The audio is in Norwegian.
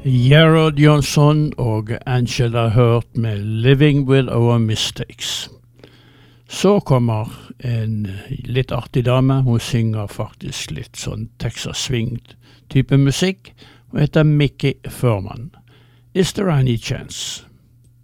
Gerard Johnson og Angela Hurt med Living With Our Mistakes. Så kommer en litt artig dame, hun synger faktisk litt sånn Texas Swing type musikk, og heter Mickey Furman. Is There Any Chance?